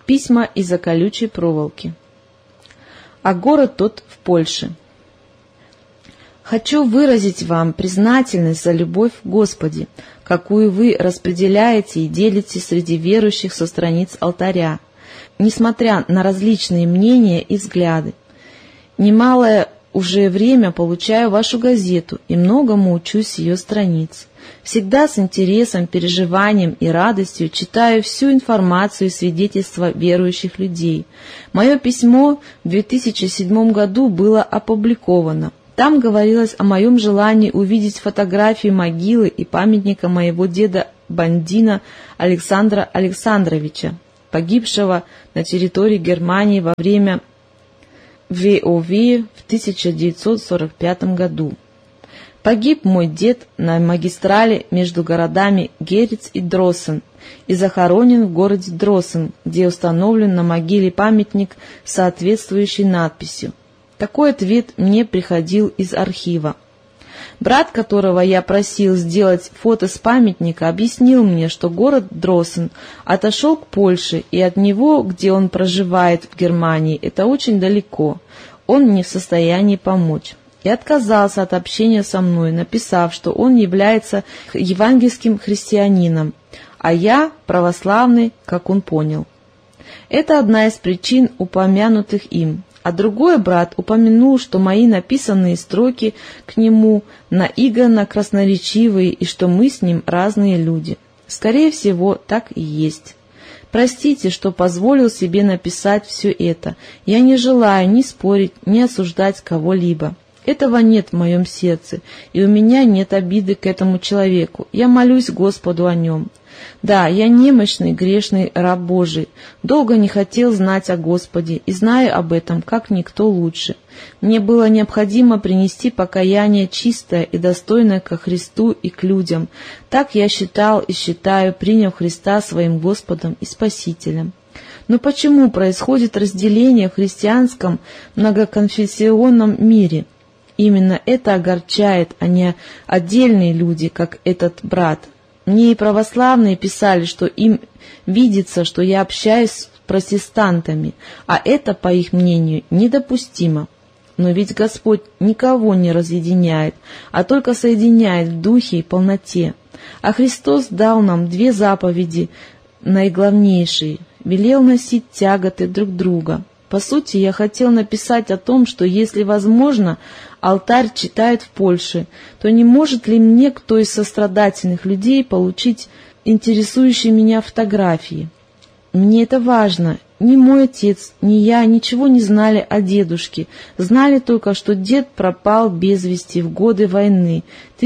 Письма из-за колючей проволоки. А город тот в Польше. Хочу выразить вам признательность за любовь в Господе, какую вы распределяете и делите среди верующих со страниц алтаря, несмотря на различные мнения и взгляды. Немалое уже время получаю вашу газету и многому учусь с ее страниц. Всегда с интересом, переживанием и радостью читаю всю информацию и свидетельства верующих людей. Мое письмо в 2007 году было опубликовано. Там говорилось о моем желании увидеть фотографии могилы и памятника моего деда Бандина Александра Александровича, погибшего на территории Германии во время ВОВ в 1945 году. Погиб мой дед на магистрали между городами Герец и Дроссен и захоронен в городе Дроссен, где установлен на могиле памятник с соответствующей надписью. Такой ответ мне приходил из архива. Брат, которого я просил сделать фото с памятника, объяснил мне, что город Дроссен отошел к Польше, и от него, где он проживает в Германии, это очень далеко. Он не в состоянии помочь. И отказался от общения со мной, написав, что он является евангельским христианином, а я православный, как он понял. Это одна из причин, упомянутых им. А другой брат упомянул, что мои написанные строки к нему наигранно красноречивые и что мы с ним разные люди. Скорее всего, так и есть. Простите, что позволил себе написать все это. Я не желаю ни спорить, ни осуждать кого-либо. Этого нет в моем сердце, и у меня нет обиды к этому человеку. Я молюсь Господу о нем. Да, я немощный, грешный раб Божий, долго не хотел знать о Господе и знаю об этом, как никто лучше. Мне было необходимо принести покаяние чистое и достойное ко Христу и к людям. Так я считал и считаю, приняв Христа своим Господом и Спасителем. Но почему происходит разделение в христианском многоконфессионном мире? Именно это огорчает, а не отдельные люди, как этот брат. Мне и православные писали, что им видится, что я общаюсь с протестантами, а это, по их мнению, недопустимо. Но ведь Господь никого не разъединяет, а только соединяет в духе и полноте. А Христос дал нам две заповеди наиглавнейшие, велел носить тяготы друг друга. По сути, я хотел написать о том, что, если возможно, алтарь читают в Польше, то не может ли мне кто из сострадательных людей получить интересующие меня фотографии? Мне это важно. Ни мой отец, ни я ничего не знали о дедушке. Знали только, что дед пропал без вести в годы войны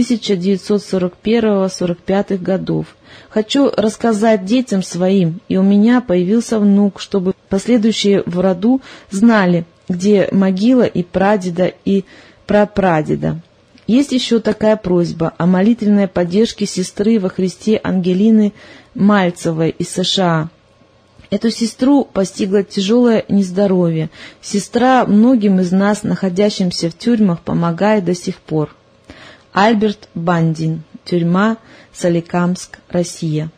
1941-45 годов. Хочу рассказать детям своим, и у меня появился внук, чтобы последующие в роду знали, где могила и прадеда, и прапрадеда. Есть еще такая просьба о молитвенной поддержке сестры во Христе Ангелины Мальцевой из США. Эту сестру постигло тяжелое нездоровье. Сестра многим из нас, находящимся в тюрьмах, помогает до сих пор. Альберт Бандин. Тюрьма, Соликамск, Россия.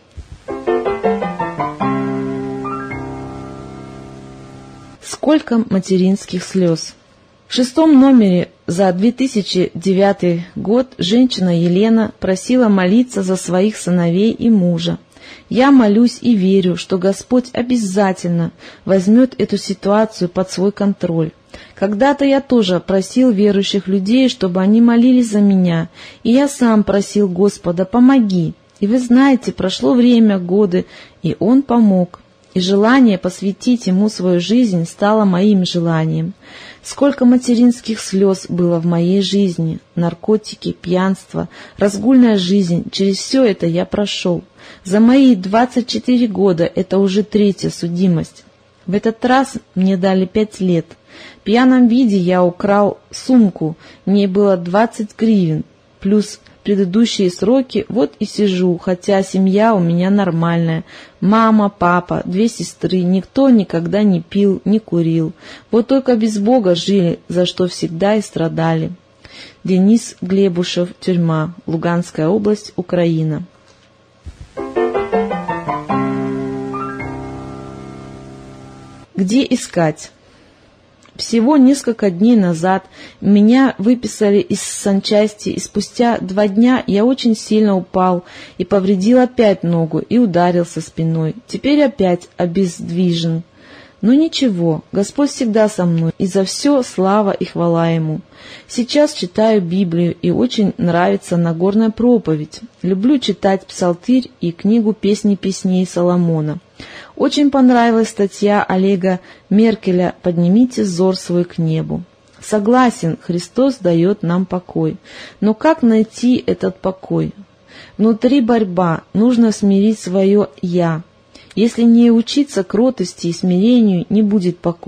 Сколько материнских слез! В 6-м номере за 2009 год женщина Елена просила молиться за своих сыновей и мужа. Я молюсь и верю, что Господь обязательно возьмет эту ситуацию под свой контроль. Когда-то я тоже просил верующих людей, чтобы они молились за меня, и я сам просил Господа: помоги. И вы знаете, прошло время, годы, и Он помог. И желание посвятить Ему свою жизнь стало моим желанием. Сколько материнских слез было в моей жизни, наркотики, пьянство, разгульная жизнь, через все это я прошел. За мои 24 года это уже 3-я судимость. В этот раз мне дали 5 лет. В пьяном виде я украл сумку, в ней было 20 гривен, плюс предыдущие сроки, вот и сижу, хотя семья у меня нормальная. Мама, папа, 2 сестры, никто никогда не пил, не курил. Вот только без Бога жили, за что всегда и страдали. Денис Глебушев, тюрьма, Луганская область, Украина. Где искать? Всего несколько дней назад меня выписали из санчасти, и спустя 2 дня я очень сильно упал и повредил опять ногу и ударился спиной. Теперь опять обездвижен. Но ничего, Господь всегда со мной, и за все слава и хвала Ему. Сейчас читаю Библию, и очень нравится Нагорная проповедь. Люблю читать Псалтырь и книгу «Песни песней Соломона». Очень понравилась статья Олега Меркеля «Поднимите взор свой к небу». Согласен, Христос дает нам покой. Но как найти этот покой? Внутри борьба, нужно смирить свое «я». Если не учиться кротости и смирению, не будет покоя.